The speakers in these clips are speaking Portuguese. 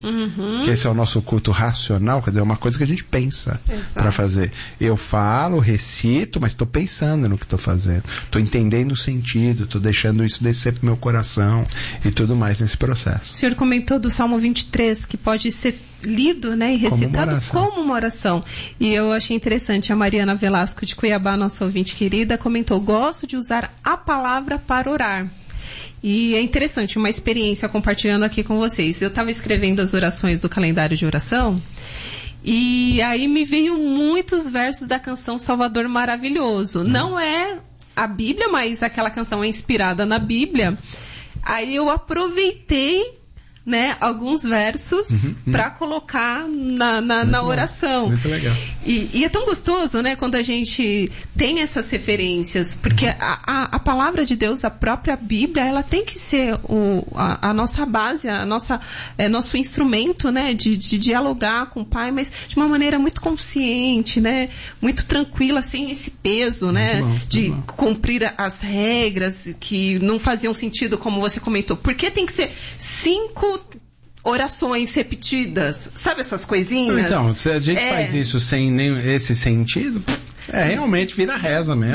Que esse é o nosso culto racional, quer dizer, é uma coisa que a gente pensa para fazer. Eu falo, recito, mas estou pensando no que estou fazendo. Estou entendendo o sentido, estou deixando isso descer pro meu coração e tudo mais nesse processo. O senhor comentou do Salmo 23, que pode ser lido, né, e recitado como uma oração. E eu achei interessante, a Mariana Velasco de Cuiabá, nossa ouvinte querida, comentou: gosto de usar a palavra para orar. E é interessante, uma experiência compartilhando aqui com vocês. Eu estava escrevendo as orações do calendário de oração e aí me veio muitos versos da canção Salvador Maravilhoso. Não é a Bíblia, mas aquela canção é inspirada na Bíblia. Aí eu aproveitei, né, alguns versos para colocar na oração. Muito legal. E é tão gostoso, né, quando a gente tem essas referências, porque a palavra de Deus, a própria Bíblia, ela tem que ser a nossa base, nosso instrumento, né, de dialogar com o Pai, mas de uma maneira muito consciente, né, muito tranquila, sem esse peso, né, de cumprir as regras que não faziam sentido, como você comentou. Por que tem que ser 5 orações repetidas? Sabe essas coisinhas? Então, se a gente faz isso sem esse sentido, realmente vira reza mesmo.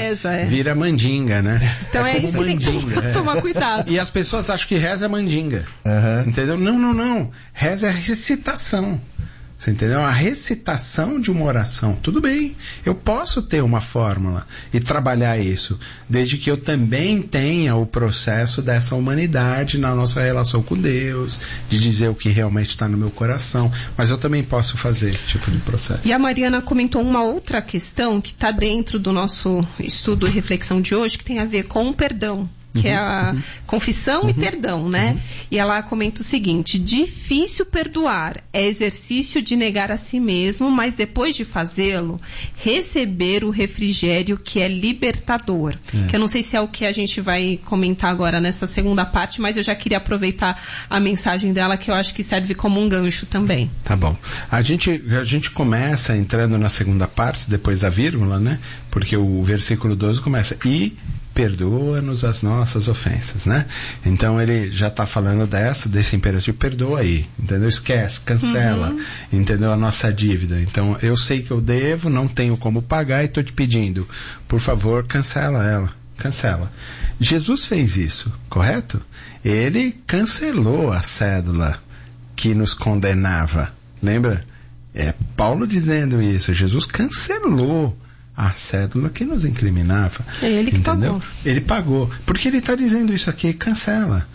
Vira mandinga, né? Então é isso que tem que tomar cuidado. E as pessoas acham que reza é mandinga. Entendeu? Não. Reza é recitação. Você entendeu? A recitação de uma oração. Tudo bem, eu posso ter uma fórmula e trabalhar isso, desde que eu também tenha o processo dessa humanidade na nossa relação com Deus, de dizer o que realmente está no meu coração, mas eu também posso fazer esse tipo de processo. E a Mariana comentou uma outra questão que está dentro do nosso estudo e reflexão de hoje, que tem a ver com o perdão. Que é a confissão e perdão, né? E ela comenta o seguinte: difícil perdoar é exercício de negar a si mesmo, mas depois de fazê-lo, receber o refrigério que é libertador. Que eu não sei se é o que a gente vai comentar agora nessa segunda parte, mas eu já queria aproveitar a mensagem dela, que eu acho que serve como um gancho também. Tá bom. A gente começa entrando na segunda parte, depois da vírgula, né? Porque o versículo 12 começa: e perdoa-nos as nossas ofensas, né? Então ele já está falando desse imperativo: perdoa aí, entendeu? Esquece, cancela, entendeu? A nossa dívida. Então eu sei que eu devo, não tenho como pagar e estou te pedindo, por favor, cancela ela, cancela. Jesus fez isso, correto? Ele cancelou a cédula que nos condenava, lembra? É Paulo dizendo isso. Jesus cancelou a cédula que nos incriminava. É ele que entendeu? pagou. Ele pagou. Porque ele está dizendo isso aqui: cancela.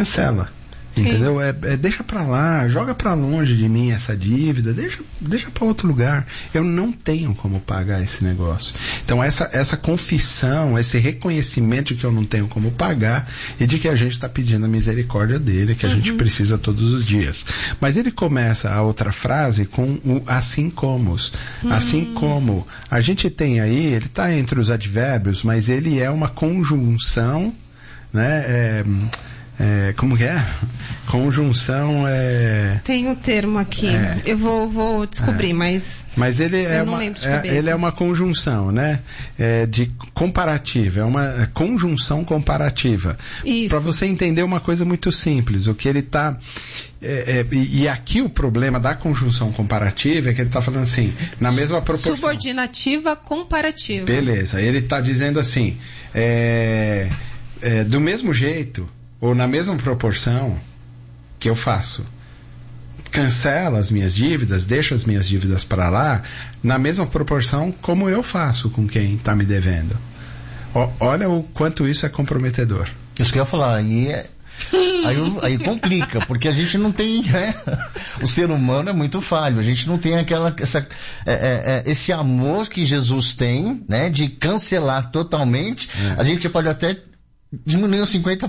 Entendeu? Deixa pra lá, joga pra longe de mim essa dívida, deixa pra outro lugar. Eu não tenho como pagar esse negócio. Então essa confissão, esse reconhecimento de que eu não tenho como pagar e de que a gente está pedindo a misericórdia dele, que a gente precisa todos os dias. Mas ele começa a outra frase com o assim como. Assim como. A gente tem aí, ele está entre os advérbios, mas ele é uma conjunção, né? Como que é? Conjunção Tem um termo aqui. Eu vou descobrir, mas ele ele é uma conjunção, né? De comparativa. É uma conjunção comparativa. Para você entender uma coisa muito simples. O que ele está... E aqui o problema da conjunção comparativa é que ele está falando assim, na mesma proporção. Subordinativa comparativa. Beleza. Ele está dizendo assim, do mesmo jeito, ou na mesma proporção que eu faço, cancela as minhas dívidas, deixa as minhas dívidas para lá, na mesma proporção como eu faço com quem está me devendo. Olha o quanto isso é comprometedor. Isso que eu ia falar, aí complica, porque a gente não tem, o ser humano é muito falho, a gente não tem esse amor que Jesus tem, né, de cancelar totalmente. A gente pode até diminuiu 50%.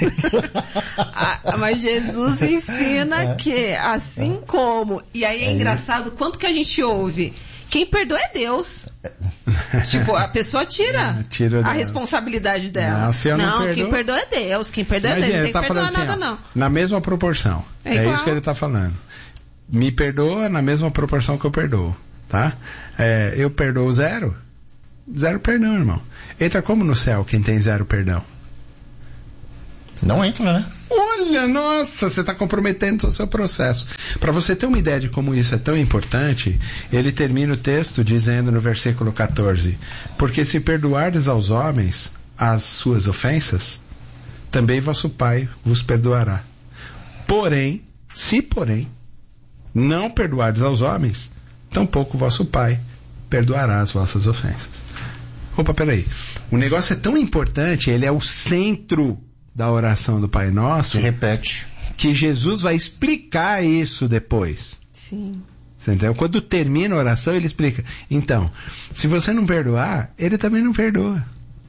Mas Jesus ensina que assim como... E aí é engraçado quanto que a gente ouve. Quem perdoa é Deus. Tipo, a pessoa tira a responsabilidade dela. Não, quem perdoa é Deus. Quem perdoa é Deus. Não tem que perdoar nada, não. Na mesma proporção. É isso que ele está falando. Me perdoa na mesma proporção que eu perdoo. Tá? Eu perdoo 0? 0 perdão, irmão. Entra como no céu quem tem 0 perdão? Não entra, né? Olha, nossa, você está comprometendo o seu processo. Para você ter uma ideia de como isso é tão importante, ele termina o texto dizendo no versículo 14: porque se perdoardes aos homens as suas ofensas, também vosso Pai vos perdoará. Porém, se não perdoardes aos homens, tampouco vosso Pai perdoará as vossas ofensas. Opa, peraí. O negócio é tão importante, ele é o centro da oração do Pai Nosso. Se repete. Que Jesus vai explicar isso depois. Sim. Você entendeu? Quando termina a oração, ele explica. Então, se você não perdoar, ele também não perdoa.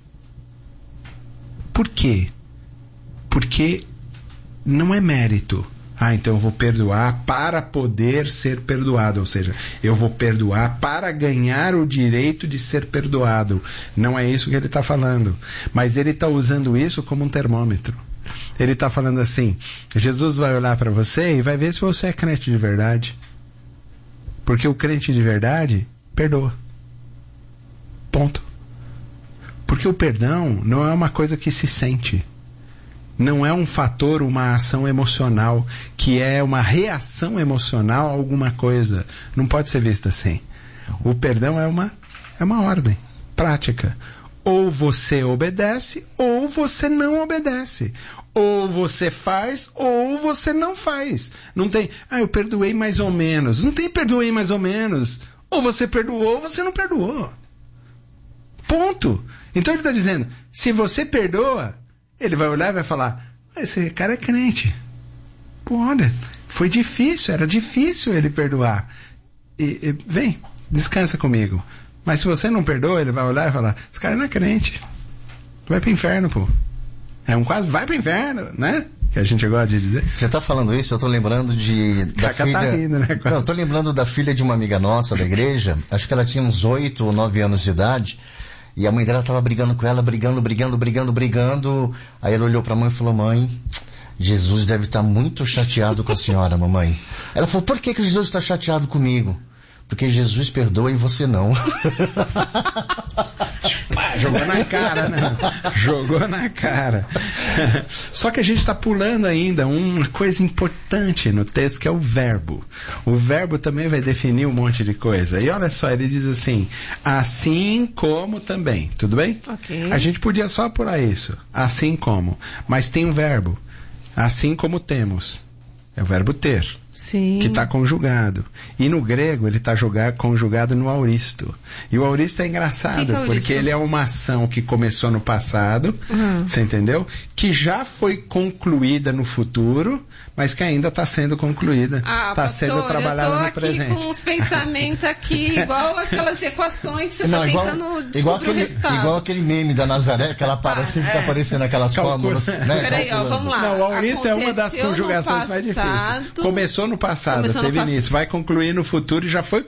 Por quê? Porque não é mérito. Então eu vou perdoar para poder ser perdoado. Ou seja, eu vou perdoar para ganhar o direito de ser perdoado. Não é isso que ele está falando. Mas ele está usando isso como um termômetro. Ele está falando assim, Jesus vai olhar para você e vai ver se você é crente de verdade. Porque o crente de verdade perdoa. Ponto. Porque o perdão não é uma coisa que se sente. Não é um fator, uma ação emocional, que é uma reação emocional a alguma coisa. Não pode ser visto assim. O perdão é uma ordem prática. Ou você obedece, ou você não obedece. Ou você faz, ou você não faz. Não tem, eu perdoei mais ou menos. Não tem perdoei mais ou menos. Ou você perdoou, ou você não perdoou. Ponto. Então ele está dizendo, se você perdoa, ele vai olhar e vai falar, esse cara é crente. Pô, olha, foi difícil, era difícil ele perdoar. Vem, descansa comigo. Mas se você não perdoa, ele vai olhar e falar, esse cara não é crente. Vai pro inferno, pô. É um quase, vai pro inferno, né? Que a gente gosta de dizer. Você tá falando isso, eu tô lembrando da filha... Tá rindo, né? Não, eu tô lembrando da filha de uma amiga nossa da igreja, acho que ela tinha uns 8 ou 9 anos de idade, e a mãe dela tava brigando com ela, brigando. Aí ela olhou pra mãe e falou, mãe, Jesus deve estar muito chateado com a senhora, mamãe. Ela falou, por que Jesus está chateado comigo? Porque Jesus perdoa e você não. Jogou na cara, né? Jogou na cara. Só que a gente está pulando ainda uma coisa importante no texto, que é o verbo. O verbo também vai definir um monte de coisa. E olha só, ele diz assim como também. Tudo bem? Ok. A gente podia só pular isso. Assim como. Mas tem um verbo. Assim como temos. É o verbo ter. Sim. Que está conjugado. E no grego ele está conjugado no auristo. E o auristo é engraçado, que é auristo? Porque ele é uma ação que começou no passado, você entendeu? Que já foi concluída no futuro, mas que ainda está sendo concluída. Está sendo trabalhada no presente. Eu tô aqui com uns pensamentos aqui, igual aquelas equações que você está tentando descobrir igual aquele meme da Nazaré, que ela aparece, fica aparecendo aquelas fórmulas. Né? Peraí, vamos lá. Não, o auristo é uma das conjugações mais difíceis. Começou no passado, teve início, vai concluir no futuro e já foi